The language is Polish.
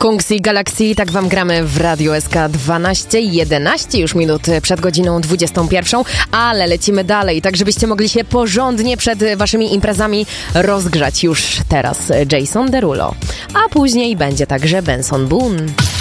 Kungs i Galaxy, tak wam gramy w Radio SK 11 już minut przed godziną 21, ale lecimy dalej, tak żebyście mogli się porządnie przed waszymi imprezami rozgrzać już teraz. Jason Derulo, a później będzie także Benson Boone.